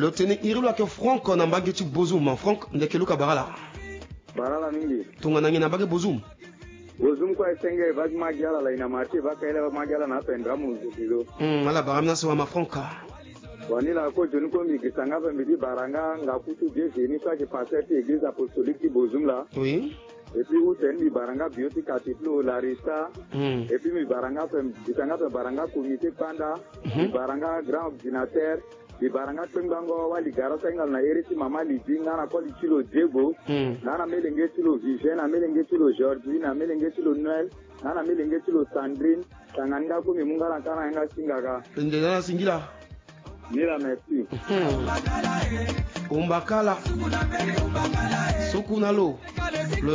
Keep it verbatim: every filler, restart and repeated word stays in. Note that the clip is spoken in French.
Lotene irilo ke Franck na mbage ti bozum Franck ndeke luka barala. Barala mingi. Tunga nangi na mbage bozum. Bozum kwa senge bag magiala la ina mati baka ile magiala na pendra muzizo. Mm ala baramna so ma Franka. Wanila ko joni ko mi kisanga pa midi baranga ngakutu je jeni kwa ki passer église apostolique bozum là. Oui. Et puis où ten mi baranga bioti katiplo la rista. Mm. Et puis mi baranga pa kisanga pa baranga comité panda, mi baranga grand ordinateur. Di baranga twengango wali gara sengal na eriti mama lidinga na koli chilo Diego na na melenge chilo Vivienne na melenge chilo Georgie na melenge chilo Noel na na melenge chilo Sandrine tanganga ko mi mungala kana nga singaga ndela singila nila merci umbakala sukunalo